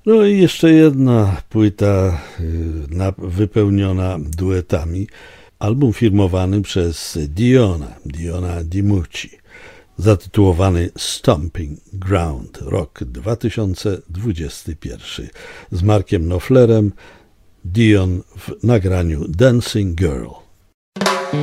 No i jeszcze jedna płyta wypełniona duetami. Album firmowany przez Diona DiMucci, zatytułowany Stomping Ground, rok 2021, z Markiem Knopflerem, Dion w nagraniu Dancing Girl.